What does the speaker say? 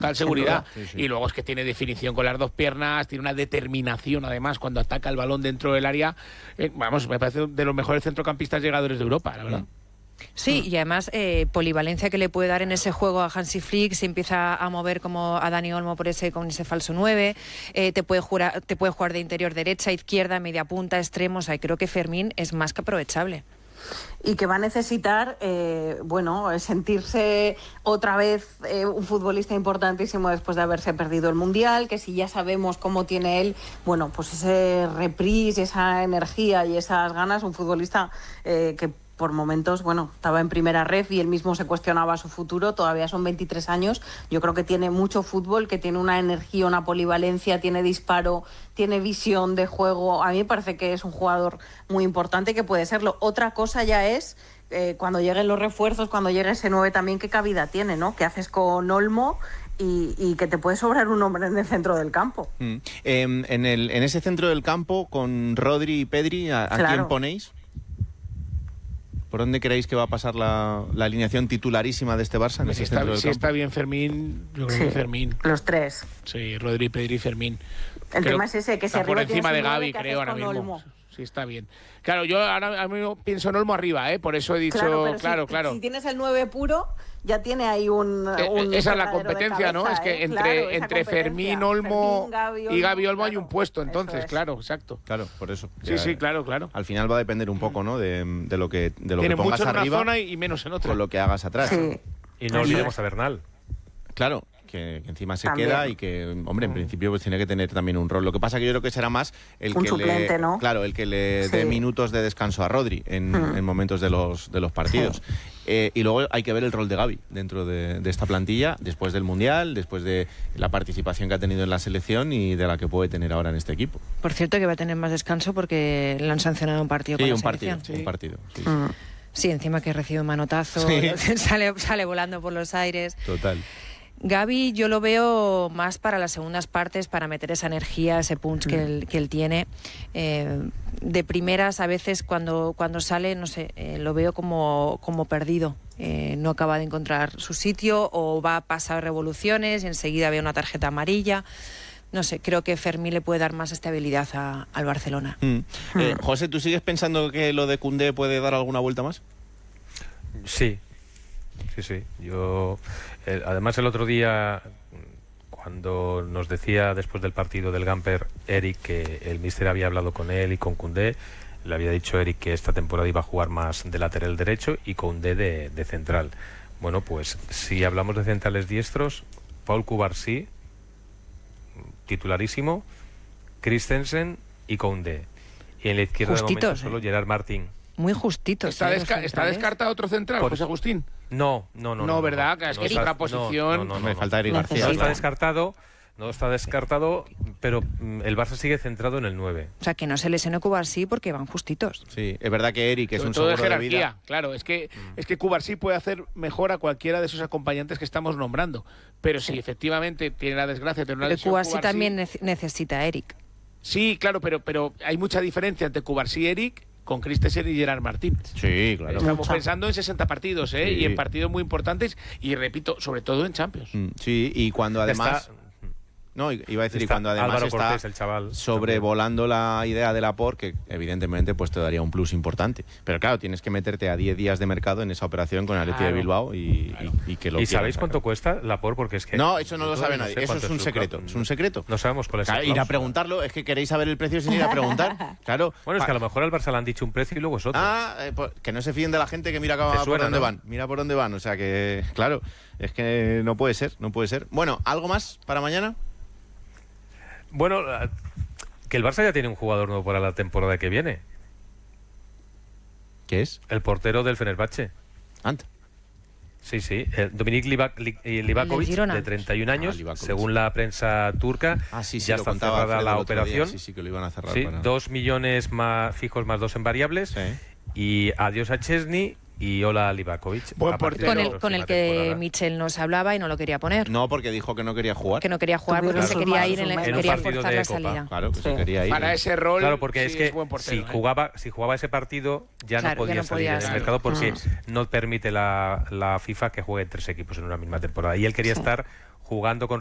total seguridad. Sí. Y luego es que tiene definición con las dos piernas, tiene una determinación además cuando ataca el balón dentro del área. Vamos, me parece de los mejores centrocampistas llegadores de Europa, la verdad. Sí, y además polivalencia que le puede dar en ese juego a Hansi Flick, se empieza a mover como a Dani Olmo con ese falso 9, te puede jugar de interior derecha, izquierda, media punta, extremo, o sea, creo que Fermín es más que aprovechable. Y que va a necesitar, sentirse otra vez un futbolista importantísimo después de haberse perdido el Mundial, que si ya sabemos cómo tiene él, bueno, pues ese reprise, esa energía y esas ganas, un futbolista que por momentos, estaba en primera ref y él mismo se cuestionaba su futuro, todavía son 23 años, yo creo que tiene mucho fútbol, que tiene una energía, una polivalencia, tiene disparo, tiene visión de juego, a mí me parece que es un jugador muy importante que puede serlo. Otra cosa ya es cuando lleguen los refuerzos, cuando llegue ese 9 también, qué cabida tiene, ¿no? ¿Qué haces con Olmo? Y que te puede sobrar un hombre en el centro del campo. En ese centro del campo, con Rodri y Pedri, ¿a quién ponéis? ¿Por dónde creéis que va a pasar la alineación titularísima de este Barça? Si está bien Fermín, yo creo que Fermín. Los tres. Sí, Rodri, Pedri y Fermín. El tema es ese, que está por encima de Gavi, creo, ahora mismo. Olmo. Sí, está bien. Claro, yo ahora mismo pienso en Olmo arriba, por eso he dicho, claro. Si tienes el 9 puro, ya tiene ahí un esa es la competencia, ¿no? Es que entre Fermín, Olmo y Gavi Olmo hay un puesto, entonces, claro, exacto. Claro, por eso. Sí, claro. Al final va a depender un poco, ¿no? De lo que tiene pongas mucho en arriba una zona y menos en otra. Con lo que hagas atrás. Sí. Y no olvidemos a Bernal. Claro, que encima se también queda y que, hombre, en principio pues tiene que tener también un rol. Lo que pasa que yo creo que será más el un que suplente, ¿no? Claro, el que le dé minutos de descanso a Rodri en momentos de los partidos. Y luego hay que ver el rol de Gavi dentro de esta plantilla, después del Mundial, después de la participación que ha tenido en la selección y de la que puede tener ahora en este equipo. Por cierto, que va a tener más descanso porque le han sancionado un partido con la selección. Un partido. Sí. Sí, encima que recibe un manotazo, sale volando por los aires. Total. Gavi yo lo veo más para las segundas partes, para meter esa energía, ese punch que él tiene. De primeras, a veces cuando sale, no sé, lo veo como perdido. No acaba de encontrar su sitio o va a pasar revoluciones y enseguida ve una tarjeta amarilla. No sé, creo que Fermín le puede dar más estabilidad al Barcelona. José, ¿tú sigues pensando que lo de Koundé puede dar alguna vuelta más? Sí. Yo, además, el otro día, cuando nos decía después del partido del Gamper Eric que el míster había hablado con él y con Koundé, le había dicho Eric que esta temporada iba a jugar más de lateral derecho y Koundé de central. Bueno, pues si hablamos de centrales diestros, Paul Cubarsí, titularísimo, Christensen y Koundé. Y en la izquierda Justitos, de momento solo Gerard Martín. Muy justito. ¿Está descartado otro central, José Agustín? No, ¿verdad? Es que es otra posición. No, me falta Eric García. No está descartado, pero el Barça sigue centrado en el 9. O sea, que no se lesione Cubarsí porque van justitos. Sí, es verdad que Eric es un todo seguro de de jerarquía. vida. Claro, es que Cubarsí puede hacer mejor a cualquiera de esos acompañantes que estamos nombrando. Pero si efectivamente tiene la desgracia de tener una lesión, Cubarsí también necesita a Eric. Sí, claro, pero hay mucha diferencia entre Cubarsí y Eric con Christensen y Gerard Martín. Sí, claro. Estamos pensando en 60 partidos, y en partidos muy importantes, y repito, sobre todo en Champions. Sí, y cuando además... No, iba a decir, y cuando además Álvaro está Cortés, el chaval, sobrevolando la idea de Laporte, que evidentemente pues te daría un plus importante. Pero claro, tienes que meterte a 10 días de mercado en esa operación con Athletic de Bilbao y que lo ¿Y sabéis sacar. cuánto cuesta Laporte? Porque es que... No, eso no lo sabe nadie. Eso es un secreto. Es un secreto. No sabemos cuál es el Ir a preguntarlo, es que queréis saber el precio sin ir a preguntar. Claro. Bueno, es que a lo mejor al Barça le han dicho un precio y luego es otro. Pues, que no se fíen de la gente que mira por dónde van. Mira por dónde van. O sea que, claro, es que no puede ser. Bueno, ¿algo más para mañana? Bueno, que el Barça ya tiene un jugador nuevo para la temporada que viene. ¿Qué es? El portero del Fenerbahce. Anta. Sí. Dominik Livakovic, de 31 años, según la prensa turca. Ya está cerrada la operación. Sí, que lo iban a cerrar. 2 millones más fijos más 2 en variables. Sí. Y adiós a Chesney y hola a Livakovic. Buen portero. Con el que Michel nos hablaba y no lo quería poner. No, porque dijo que no quería jugar. Que no quería jugar porque se quería ir, quería forzar la Copa. salida. Claro, que se quería ir. Para ese rol, claro, porque es que buen portero, si jugaba ese partido ya no podía salir en el mercado porque no permite la FIFA que juegue 3 equipos en una misma temporada. Y él quería estar jugando con